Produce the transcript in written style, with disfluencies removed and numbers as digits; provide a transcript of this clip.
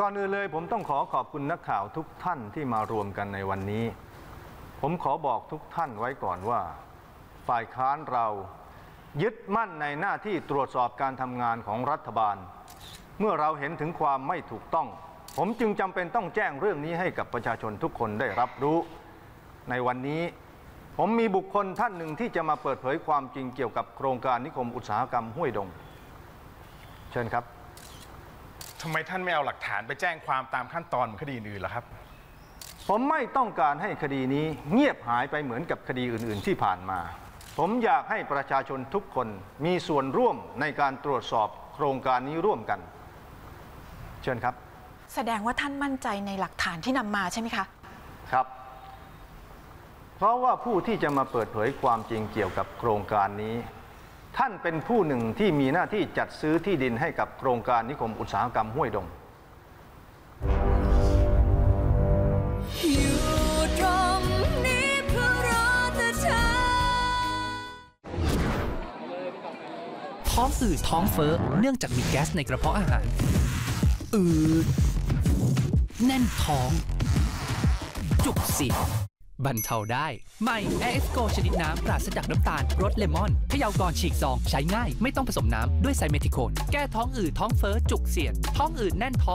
ก่อนอื่นเลยผมต้องขอบคุณนักข่าวทุกท่านที่มารวมกันในวันนี้ผมขอบอกทุกท่านไว้ก่อนว่าฝ่ายค้านเรายึดมั่นในหน้าที่ตรวจสอบการทำงานของรัฐบาลเมื่อเราเห็นถึงความไม่ถูกต้องผมจึงจำเป็นต้องแจ้งเรื่องนี้ให้กับประชาชนทุกคนได้รับรู้ในวันนี้ผมมีบุคคลท่านหนึ่งที่จะมาเปิดเผยความจริงเกี่ยวกับโครงการนิคมอุตสาหกรรมห้วยดงเชิญครับทำไมท่านไม่เอาหลักฐานไปแจ้งความตามขั้นตอนเหมือนคดีอื่นล่ะครับผมไม่ต้องการให้คดีนี้เงียบหายไปเหมือนกับคดีอื่นๆที่ผ่านมาผมอยากให้ประชาชนทุกคนมีส่วนร่วมในการตรวจสอบโครงการนี้ร่วมกันเชิญครับแสดงว่าท่านมั่นใจในหลักฐานที่นำมาใช่ไหมคะครับเพราะว่าผู้ที่จะมาเปิดเผยความจริงเกี่ยวกับโครงการนี้ท่านเป็นผู้หนึ่งที่มีหน้าที่จัดซื้อที่ดินให้กับโครงการนิคมอุตสาหกรรมห้วยดงท้องอืดท้องเฟ้อเนื่องจากมีแก๊สในกระเพาะอาหารอืดแน่นท้องจุกเสียดบรรเทาได้ใหม่ AIRESCO ชนิดน้ำปราศจากน้ำตาลรสเลมอนเขย่าก่อนฉีกซองใช้ง่ายไม่ต้องผสมน้ำด้วยไซเมทิโคนแก้ท้องอืดท้องเฟ้อจุกเสียดท้องอืดแน่นท้อง